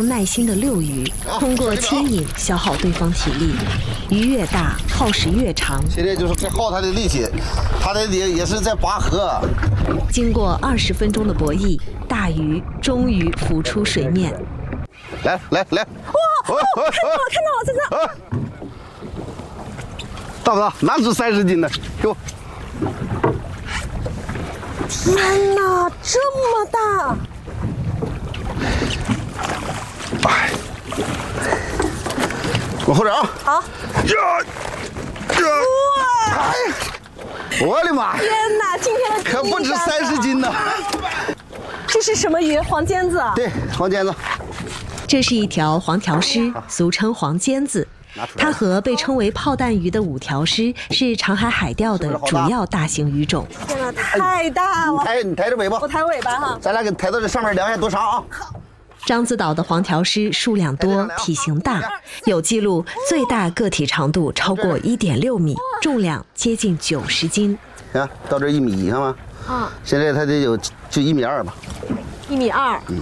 耐心地遛鱼，通过牵引消耗对方体力，鱼越大耗时越长。 现在就是在耗他的力气，他的也是在拔河。 经过20分钟的博弈，大鱼终于浮出水面。 来！哇！ 看到了，在这。 大不大？哪只30斤呢？给我！ 天哪，这么大！ 哎，往后点啊！ 好。 哇！哎，我的妈！ 天哪，今天的可不止30斤呢。 这是什么鱼？黄尖子。 对，黄尖子。 这是一条黄条狮，俗称黄尖子。它和被称为炮弹鱼的五条狮是长海海钓的主要大型鱼种。天哪，太大了！ 你抬着尾巴， 我抬尾巴哈。 咱俩给抬到这上面量一下多长啊？ 獐子岛的黄条狮数量多，体型大，有记录最大个体长度超过1.6米，重量接近90斤。 行，到这1米，看吗？啊。现在它得有就1.2米吧。 1.2米。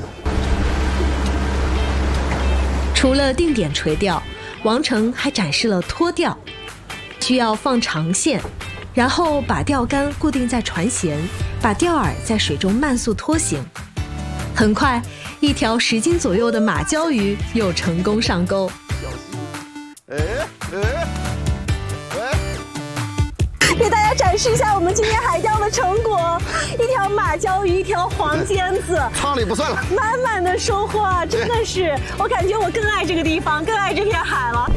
除了定点垂钓，王成还展示了拖钓，需要放长线，然后把钓竿固定在船舷，把钓饵在水中慢速拖行。很快，一条10斤左右的马鲛鱼又成功上钩。给大家展示一下我们今天海钓的成果：一条马鲛鱼，一条黄尖子， 仓里不算了， 满满的收获啊！真的是，我感觉我更爱这个地方，更爱这片海了。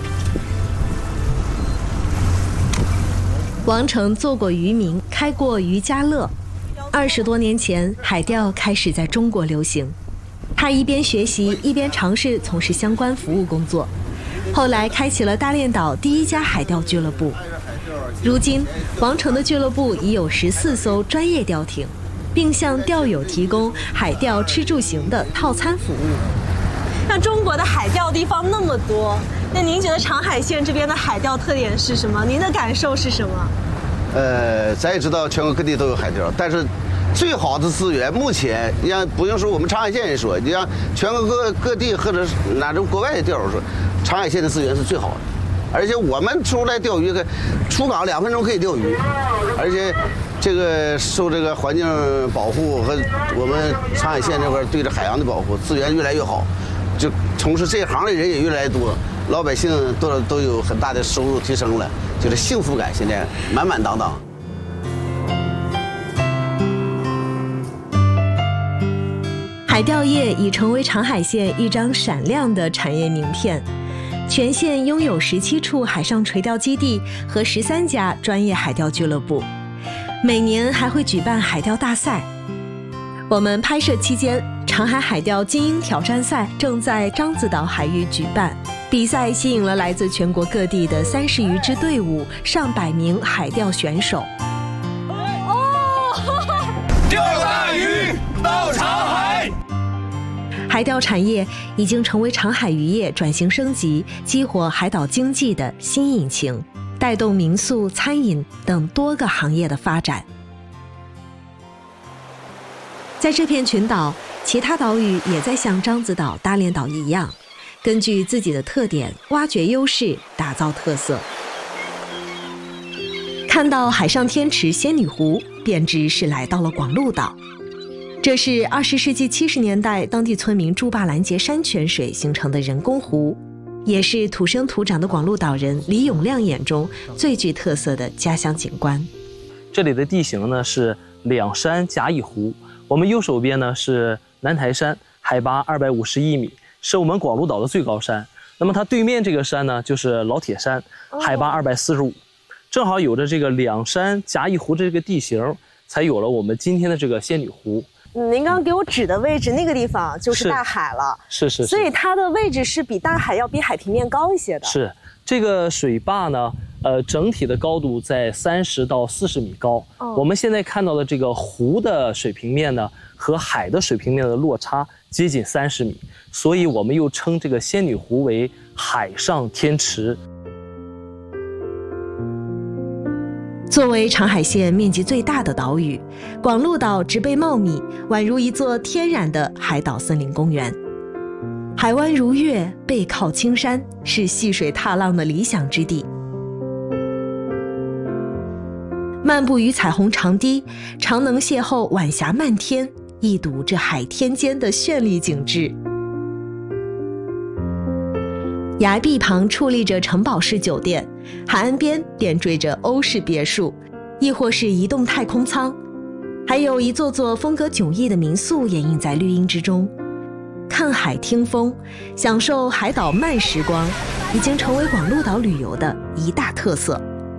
王成做过渔民，开过渔家乐。20多年前，海钓开始在中国流行。他一边学习，一边尝试从事相关服务工作。后来开启了大连岛第1家海钓俱乐部。如今，王成的俱乐部已有14艘专业钓艇，并向钓友提供海钓吃住行的套餐服务。那中国的海钓地方那么多，那您觉得长海县这边的海钓特点是什么？您的感受是什么？ 咱也知道全国各地都有海钓，但是最好的资源，目前你像不用说我们长海县人说，你像全国各地或者是哪种国外的钓友说，长海县的资源是最好的。而且我们出来钓鱼，出港2分钟可以钓鱼，而且这个受这个环境保护和我们长海县这块对着海洋的保护，资源越来越好，就从事这一行的人也越来越多，老百姓都有很大的收入提升了，就是幸福感现在满满当当。 海钓业已成为长海县一张闪亮的产业名片。全县拥有17处海上垂钓基地和13家专业海钓俱乐部，每年还会举办海钓大赛。我们拍摄期间，长海海钓精英挑战赛正在獐子岛海域举办，比赛吸引了来自全国各地的30余支队伍，上百名海钓选手。 钓大鱼到长海。 海钓产业已经成为长海渔业转型升级、激活海岛经济的新引擎，带动民宿、餐饮等多个行业的发展。在这片群岛，其他岛屿也在像獐子岛、大连岛一样，根据自己的特点挖掘优势，打造特色。看到海上天池仙女湖，便知是来到了广鹿岛。这是20世纪70年代当地村民筑坝拦截山泉水形成的人工湖，也是土生土长的广鹿岛人李永亮眼中最具特色的家乡景观。 这里的地形呢是2山夹1湖，我们右手边呢是南台山，海拔251米，是我们广鹿岛的最高山。那么它对面这个山呢就是老铁山，海拔245，正好有着这个2山夹1湖这个地形，才有了我们今天的这个仙女湖。 您刚刚给我指的位置，那个地方就是大海了。 是， 所以它的位置是比大海要比海平面高一些的。 是，这个水坝呢，整体的高度在30到40米高。我们现在看到的这个湖的水平面呢，和海的水平面的落差接近30米，所以我们又称这个仙女湖为海上天池。 作为长海县面积最大的岛屿，广鹿岛植被茂密，宛如一座天然的海岛森林公园。 海湾如月，背靠青山，是戏水踏浪的理想之地。漫步于彩虹长堤，常能邂逅晚霞漫天，一睹这海天间的绚丽景致。崖壁旁矗立着城堡式酒店，海岸边点缀着欧式别墅，亦或是移动太空舱，还有一座座风格迥异的民宿掩映在绿荫之中。看海听风，享受海岛慢时光，已经成为广鹿岛旅游的一大特色。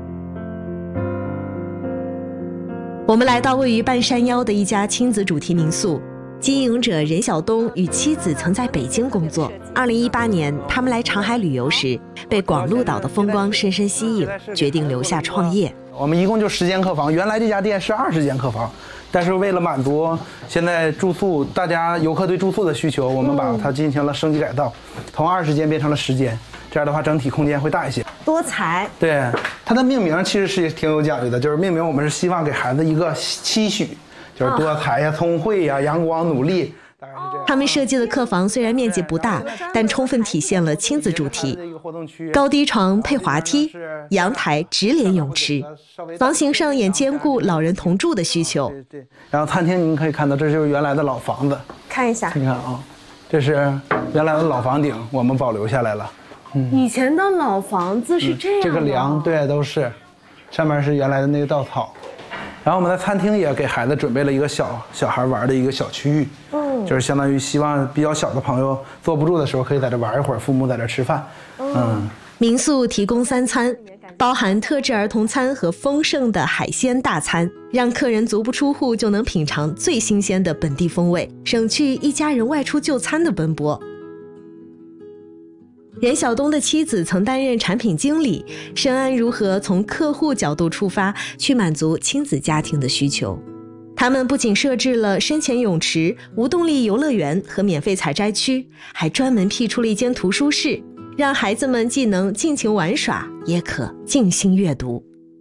我们来到位于半山腰的一家亲子主题民宿，经营者任晓东与妻子曾在北京工作。2018年，他们来长海旅游时，被广鹿岛的风光深深吸引，决定留下创业。 我们一共就10间客房，原来这家店是20间客房，但是为了满足现在住宿大家游客对住宿的需求，我们把它进行了升级改造，从20间变成了10间，这样的话整体空间会大一些。 多才。 对，它的命名其实是挺有讲究的，就是命名我们是希望给孩子一个期许，就是多才呀、聪慧呀、阳光、努力。 他们设计的客房虽然面积不大，但充分体现了亲子主题。高低床配滑梯，阳台直连泳池，房型上也兼顾老人同住的需求。 对。然后餐厅您可以看到，这就是原来的老房子， 看一下。 你看啊，这是原来的老房顶，我们保留下来了。 以前的老房子是这样的。 这个梁对都是，上面是原来的那个稻草。然后我们的餐厅也给孩子准备了一个小孩玩的一个小区域，就是相当于希望比较小的朋友坐不住的时候可以在这玩一会儿，父母在这吃饭。 民宿提供3餐，包含特制儿童餐和丰盛的海鲜大餐，让客人足不出户就能品尝最新鲜的本地风味，省去一家人外出就餐的奔波。任晓东的妻子曾担任产品经理，深谙如何从客户角度出发去满足亲子家庭的需求。他们不仅设置了深潜泳池、无动力游乐园和免费采摘区，还专门辟出了一间图书室，让孩子们既能尽情玩耍，也可静心阅读。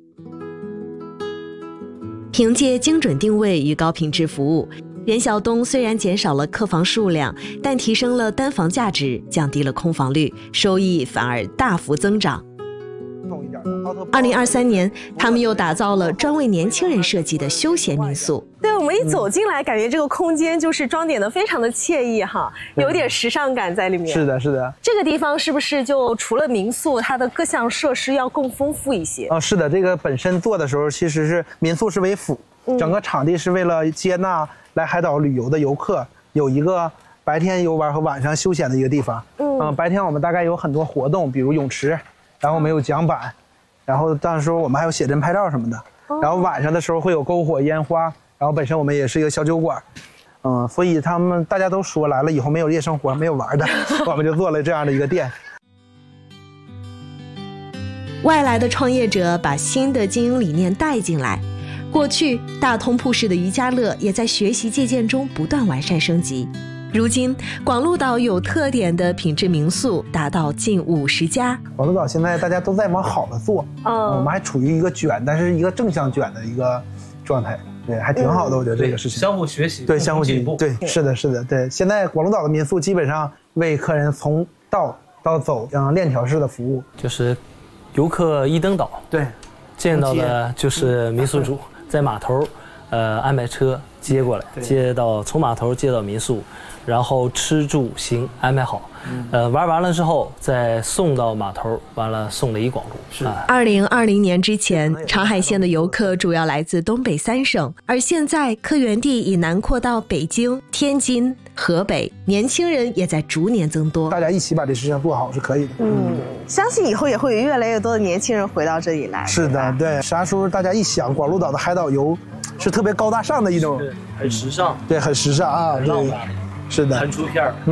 凭借精准定位与高品质服务，任晓东虽然减少了客房数量，但提升了单房价值，降低了空房率，收益反而大幅增长。2023年，他们又打造了专为年轻人设计的休闲民宿。 对，我们一走进来，感觉这个空间就是装点的非常的惬意哈，有点时尚感在里面。 是的，是的。 这个地方是不是就除了民宿，它的各项设施要更丰富一些？ 是的，这个本身做的时候其实是民宿是为辅，整个场地是为了接纳来海岛旅游的游客，有一个白天游玩和晚上休闲的一个地方。白天我们大概有很多活动，比如泳池，然后我们有桨板，然后到时候我们还有写真拍照什么的。然后晚上的时候会有篝火烟花，然后本身我们也是一个小酒馆。所以大家都说来了以后没有夜生活，没有玩的，我们就做了这样的一个店。 外来的创业者把新的经营理念带进来。过去大通铺式的渔家乐也在学习借鉴中不断完善升级。如今广鹿岛有特点的品质民宿达到近50家。 广鹿岛现在大家都在往好了做，我们还处于一个卷，但是一个正向卷的一个状态，对，还挺好的。我觉得这个事情相互学习， 对，相互进步，对，是的，是的，对。现在广鹿岛的民宿基本上为客人从到走链条式的服务， 就是游客一登岛， 对， 见到的就是民宿主在码头，安排车接过来，从码头接到民宿，然后吃住行安排好，玩完了之后再送到码头，完了送离广鹿。是。 2020年之前，长海县的游客主要来自东北3省，而现在客源地已南扩到北京、天津、河北，年轻人也在逐年增多。 大家一起把这事情做好是可以的。 相信以后也会有越来越多的年轻人回到这里来。 是的，对。啥时候大家一想广鹿岛的海岛游，是特别高大上的一种， 很时尚， 对，很时尚啊， 很浪漫， 是的， 很出片儿。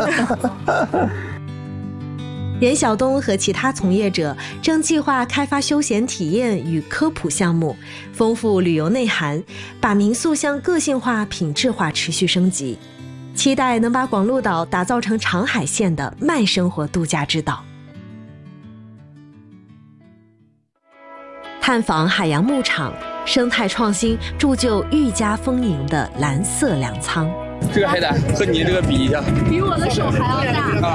任晓东和其他从业者正计划开发休闲体验与科普项目，丰富旅游内涵，把民宿向个性化、品质化持续升级，期待能把广鹿岛打造成长海县的慢生活度假之岛。探访海洋牧场，生态创新铸就愈加丰盈的蓝色粮仓。 这个海胆和你这个比一下， 比我的手还要大。